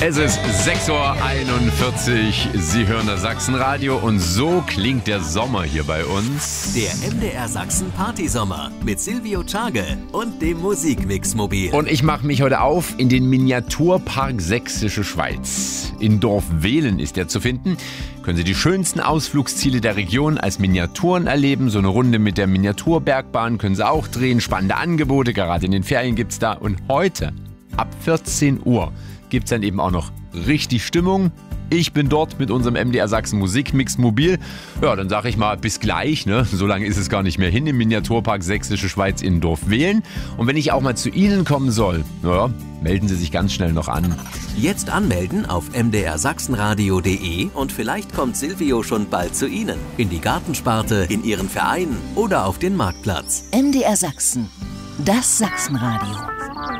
Es ist 6:41 Uhr. Sie hören das Sachsenradio und so klingt der Sommer hier bei uns. Der MDR Sachsen Partysommer mit Silvio Tschage und dem Musikmix-Mobil. Und ich mache mich heute auf in den Miniaturpark Sächsische Schweiz. In Dorf Wehlen ist er zu finden. Können Sie die schönsten Ausflugsziele der Region als Miniaturen erleben. So eine Runde mit der Miniaturbergbahn können Sie auch drehen. Spannende Angebote, gerade in den Ferien gibt's da. Und heute ab 14 Uhr gibt's dann eben auch noch richtig Stimmung. Ich bin dort mit unserem MDR Sachsen Musikmix Mobil. Ja, dann sage ich mal bis gleich, ne? So lange ist es gar nicht mehr hin im Miniaturpark Sächsische Schweiz in Dorf Wehlen. Und wenn ich auch mal zu Ihnen kommen soll, ja, melden Sie sich ganz schnell noch an. Jetzt anmelden auf mdrsachsenradio.de und vielleicht kommt Silvio schon bald zu Ihnen. In die Gartensparte, in Ihren Verein oder auf den Marktplatz. MDR Sachsen, das Sachsenradio.